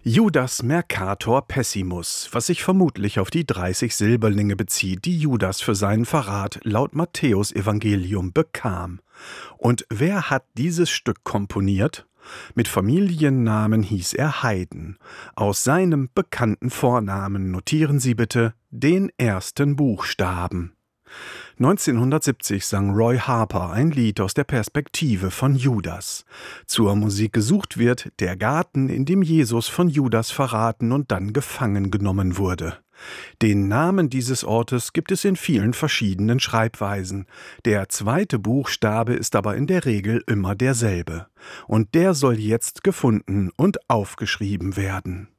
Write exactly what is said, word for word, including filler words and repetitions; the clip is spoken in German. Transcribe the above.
Judas Mercator Pessimus, was sich vermutlich auf die dreißig Silberlinge bezieht, die Judas für seinen Verrat laut Matthäusevangelium bekam. Und wer hat dieses Stück komponiert? Mit Familiennamen hieß er Haydn. Aus seinem bekannten Vornamen notieren Sie bitte den ersten Buchstaben. neunzehnhundertsiebzig sang Roy Harper ein Lied aus der Perspektive von Judas. Zur Musik gesucht wird der Garten, in dem Jesus von Judas verraten und dann gefangen genommen wurde. Den Namen dieses Ortes gibt es in vielen verschiedenen Schreibweisen. Der zweite Buchstabe ist aber in der Regel immer derselbe. Und der soll jetzt gefunden und aufgeschrieben werden.